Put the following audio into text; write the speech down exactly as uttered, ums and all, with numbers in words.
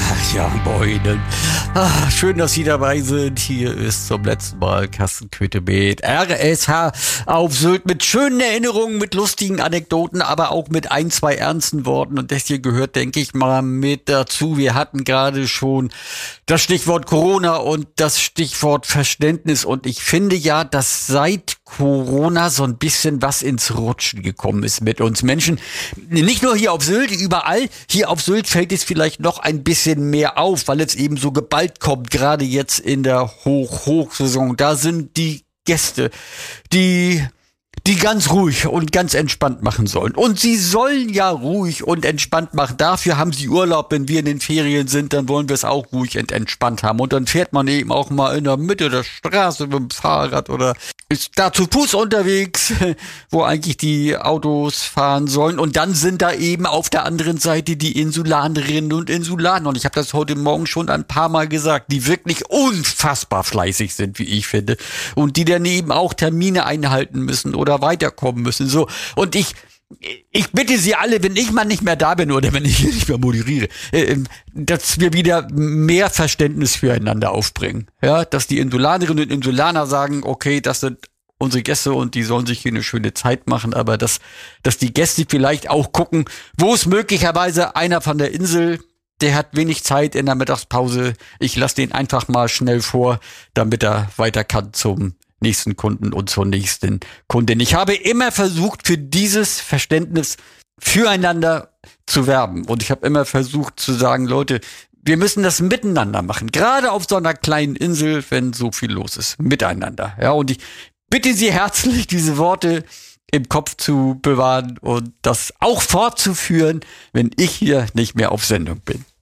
Ja, moin. Ah, schön, dass Sie dabei sind. Hier ist zum letzten Mal Carsten Köthe mit R S H auf Sylt mit schönen Erinnerungen, mit lustigen Anekdoten, aber auch mit ein, zwei ernsten Worten. Und das hier gehört, denke ich mal, mit dazu. Wir hatten gerade schon das Stichwort Corona und das Stichwort Verständnis. Und ich finde ja, dass seit Corona so ein bisschen was ins Rutschen gekommen ist mit uns Menschen. Nicht nur hier auf Sylt, überall. Hier auf Sylt fällt es vielleicht noch ein bisschen mehr auf, weil es eben so geballt kommt, gerade jetzt in der Hoch-Hochsaison. Da sind die Gäste, die die ganz ruhig und ganz entspannt machen sollen. Und sie sollen ja ruhig und entspannt machen. Dafür haben sie Urlaub. Wenn wir in den Ferien sind, dann wollen wir es auch ruhig und entspannt haben. Und dann fährt man eben auch mal in der Mitte der Straße mit dem Fahrrad oder ist da zu Fuß unterwegs, wo eigentlich die Autos fahren sollen. Und dann sind da eben auf der anderen Seite die Insulanerinnen und Insulaner. Und ich habe das heute Morgen schon ein paar Mal gesagt, die wirklich unfassbar fleißig sind, wie ich finde. Und die dann eben auch Termine einhalten müssen oder weiterkommen müssen. So. Und ich, ich bitte Sie alle, wenn ich mal nicht mehr da bin oder wenn ich hier nicht mehr moderiere, äh, dass wir wieder mehr Verständnis füreinander aufbringen. Ja, dass die Insulanerinnen und Insulaner sagen, okay, das sind unsere Gäste und die sollen sich hier eine schöne Zeit machen, aber dass, dass die Gäste vielleicht auch gucken, wo es möglicherweise einer von der Insel, der hat wenig Zeit in der Mittagspause, ich lasse den einfach mal schnell vor, damit er weiter kann zum nächsten Kunden und zur nächsten Kundin. Ich habe immer versucht, für dieses Verständnis füreinander zu werben. Und ich habe immer versucht zu sagen, Leute, wir müssen das miteinander machen. Gerade auf so einer kleinen Insel, wenn so viel los ist. Miteinander. Ja, und ich bitte Sie herzlich, diese Worte im Kopf zu bewahren und das auch fortzuführen, wenn ich hier nicht mehr auf Sendung bin.